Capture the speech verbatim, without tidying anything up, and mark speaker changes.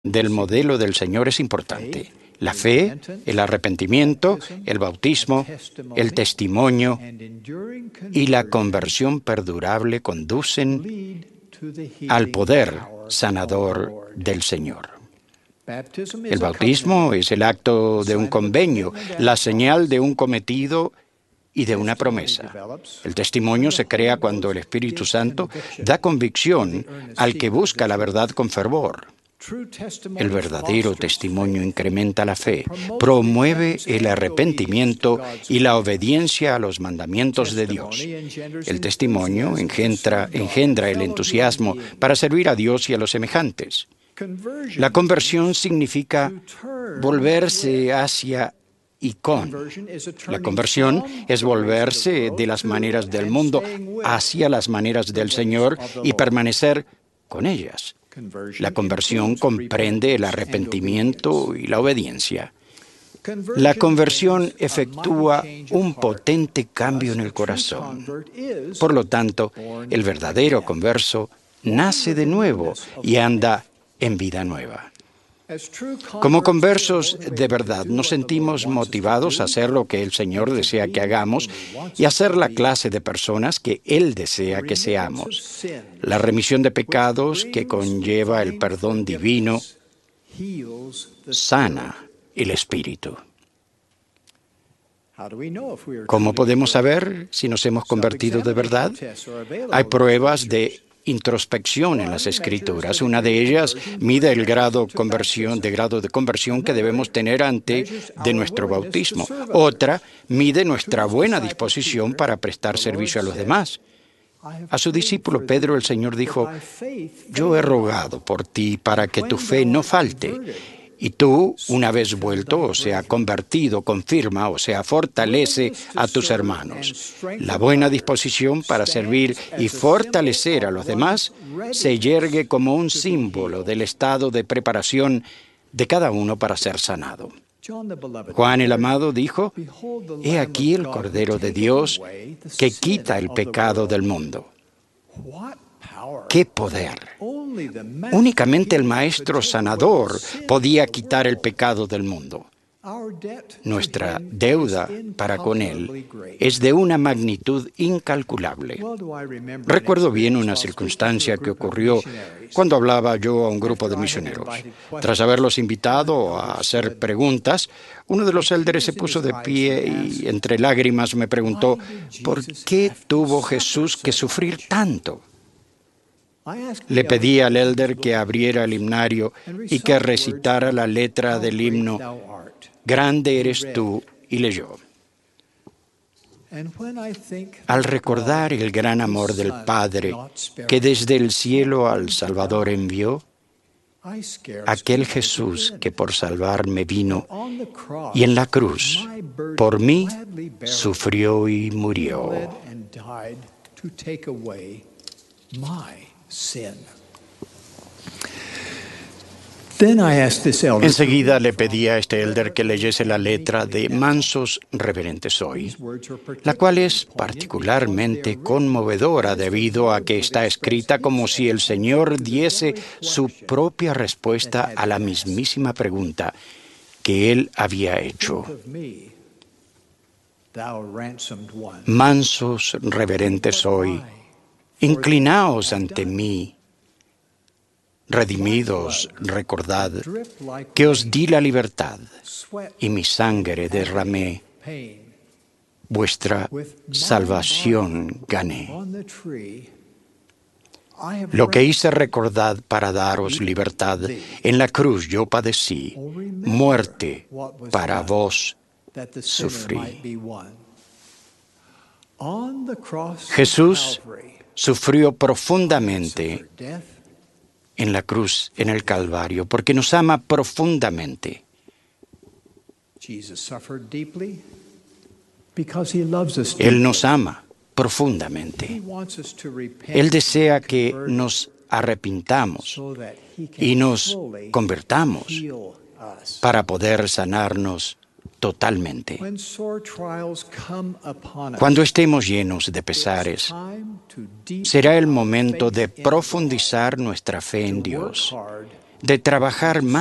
Speaker 1: del modelo del Señor es importante. La fe, el arrepentimiento, el bautismo, el testimonio y la conversión perdurable conducen al poder sanador del Señor. El bautismo es el acto de un convenio, la señal de un cometido y de una promesa. El testimonio se crea cuando el Espíritu Santo da convicción al que busca la verdad con fervor. El verdadero testimonio incrementa la fe, promueve el arrepentimiento y la obediencia a los mandamientos de Dios. El testimonio engendra, engendra el entusiasmo para servir a Dios y a los semejantes. La conversión significa volverse hacia y con. La conversión es volverse de las maneras del mundo hacia las maneras del Señor y permanecer con ellas. La conversión comprende el arrepentimiento y la obediencia. La conversión efectúa un potente cambio en el corazón. Por lo tanto, el verdadero converso nace de nuevo y anda en vida nueva. Como conversos de verdad, nos sentimos motivados a hacer lo que el Señor desea que hagamos y a ser la clase de personas que Él desea que seamos. La remisión de pecados que conlleva el perdón divino sana el espíritu. ¿Cómo podemos saber si nos hemos convertido de verdad? Hay pruebas de introspección en las Escrituras. Una de ellas mide el grado, conversión, de grado de conversión que debemos tener antes de nuestro bautismo. Otra mide nuestra buena disposición para prestar servicio a los demás. A su discípulo Pedro el Señor dijo: «Yo he rogado por ti para que tu fe no falte. Y tú, una vez vuelto, o sea, convertido, confirma, o sea, fortalece a tus hermanos». La buena disposición para servir y fortalecer a los demás se yergue como un símbolo del estado de preparación de cada uno para ser sanado. Juan el Amado dijo: «He aquí el Cordero de Dios que quita el pecado del mundo». ¡Qué poder! Únicamente el Maestro Sanador podía quitar el pecado del mundo. Nuestra deuda para con Él es de una magnitud incalculable. Recuerdo bien una circunstancia que ocurrió cuando hablaba yo a un grupo de misioneros. Tras haberlos invitado a hacer preguntas, uno de los élderes se puso de pie y entre lágrimas me preguntó: ¿por qué tuvo Jesús que sufrir tanto? Le pedí al élder que abriera el himnario y que recitara la letra del himno «Grande eres tú», y leyó. Al recordar el gran amor del Padre que desde el cielo al Salvador envió, aquel Jesús que por salvarme vino y en la cruz por mí sufrió y murió. Enseguida le pedí a este élder que leyese la letra de Mansos reverentes soy, la cual es particularmente conmovedora debido a que está escrita como si el Señor diese su propia respuesta a la mismísima pregunta que Él había hecho. Mansos reverentes soy, inclinaos ante mí. Redimidos, recordad que os di la libertad y mi sangre derramé, vuestra salvación gané. Lo que hice recordad para daros libertad, en la cruz yo padecí, muerte para vos sufrí. Jesús sufrió profundamente en la cruz, en el Calvario, porque nos ama profundamente. Él nos ama profundamente. Él desea que nos arrepintamos y nos convertamos para poder sanarnos totalmente. Cuando estemos llenos de pesares, será el momento de profundizar nuestra fe en Dios, de trabajar más